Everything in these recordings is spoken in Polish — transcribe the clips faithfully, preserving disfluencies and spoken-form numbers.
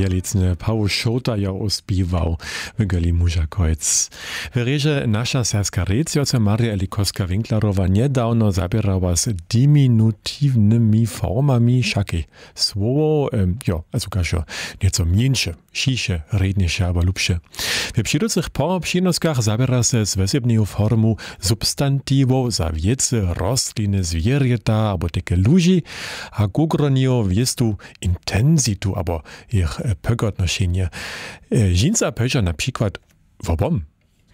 Wielicny Paul Šota jo uspiewał w Geli Mužakojc. W reže nasza serska recjoca Maria Elikowska-Winklerowa niedawno zabierała z diminutywnymi formami szakie słowo, um, jo, also kaszo nieco mniejsze, šiše, redniejsze albo lubsze. W przydocych poobšinoskach zabiera se z wesebną formu substantiwów za wiece, rostliny, zwierzęta albo takie ludzi, a gugronio wiestu intenzitu albo ich pögodnoszenie. Żinca peża na przykład wobom.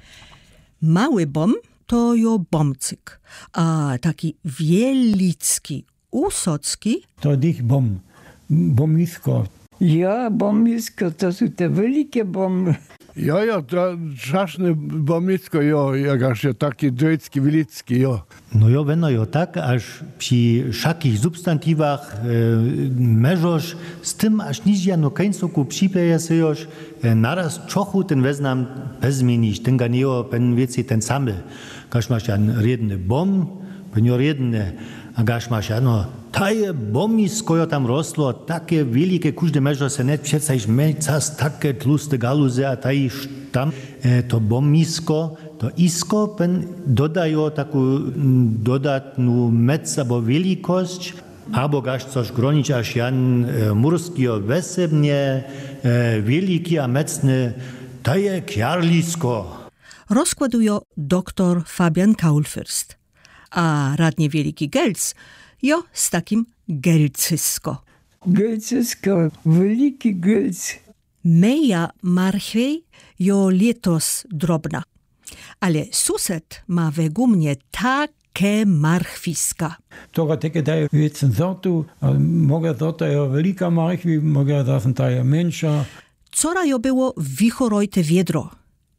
Mały bom to jo bomcyk, a taki wielicki, usocki to dich bom, bomisko. Ja, bomisko, to są te wielkie bomby. Ja, ja, to czaszne bomisko, jo, jakaż je taki dojecki, wilicki, jo. No jo, weno jo tak, aż przy szakich substantiwach e, meżosz, z tym aż niż ja no końcu przypeje se już, e, naraz czochu ten weznam bezmienić, ten ganio, pen wieci ten samy. Każ masz jan redny bom, pen jo redny, a gaż masz jano, taje bomisko jo tam rosło, takie wielkie, każdy meżo se net przecież melcas, takie tłuste galuzy, a taj tam, e, to bomisko, to isko pen dodają taką dodatną mec albo wielkość, albo gaż coś gronić, aż jan e, murski wesebnie, e, wielki a mecny, taje kjarlisko. Rozkładują doktor Fabian Kaulfürst, a radnie wielki Gelc jo z takim gelcysko. Gelcysko, wielki gelc. Meja marchwej jo letos drobna, ale sused ma we gumnie takie marchwiska. To takie daje wiecen sortu, mogę sorta jo wielka marchwi, mogę zasen daje mniejsza. Cora jo było wichorojte wiedro,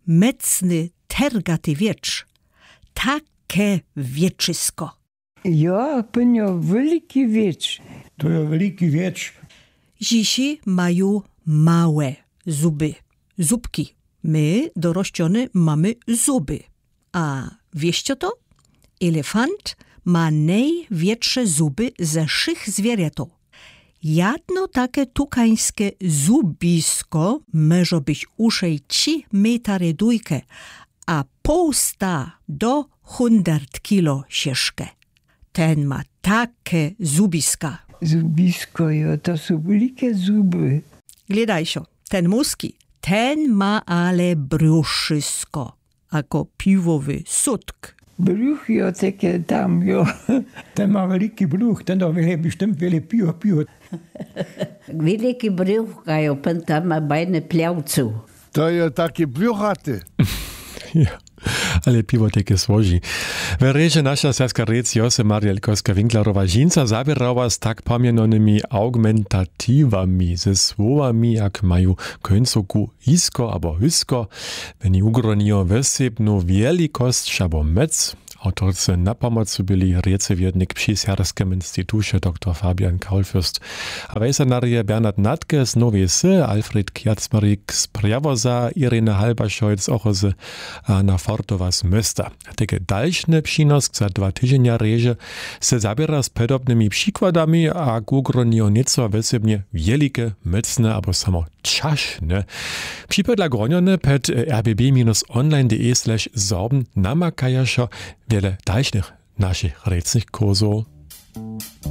mecny tergaty wiecz, takie wieczysko. Ja, penio wielki wiecz. To jo wielki wiecz. Zisi mają małe zuby, zubki. My, dorościone, mamy zuby. A wieście to? Elefant ma największe zuby ze wszech zwierząt. Jedno takie tukańskie zubisko może być uszej trzy metry długie, a półsta do hundert kilo ciężkie. Ten ma takie zubiska. Zubisko, jo, to są wielkie zuby. Gledaj się, ten muski, ten ma ale bruszysko, jako piwowy sutk. Bruch, jo, takie tam, jo. Ten ma wielki bruch, ten to will bestimmt wiele piwo, piwo. Wielki bruch, jo, pen tam ma beine pljavcu. To je taki brjuchaty. Ja. Ale piwo takie złoży. W reže nasza serska recjosa Maria Elikowska-Winklerowa żinca zabierała z tak pomienonymi augmentatywami, ze słowami, jak mają końcoku isko albo hysko, wenn i ugronią wesebną wielkość albo mec. Autorce na pomocy byli recewiednik przy Serskim Instytucie dr Fabian Kaulfürst. A wejsenarie Bernhard Natke z Nowej Sy, Alfred Kjacmarik z Prjawoza, Irena Halbaszoic ochozy na Fortowa z Mösta. Takie dalszne przynosk za dwa tygodnie reże se zabiera z podobnymi przykładami, a ugronią nieco wesebnie wielkie, mocne albo samo czaszne. Przypadla gronione pet rbb-online.de slash sorben namakajašo wiele dalszych naszych recnych kursów.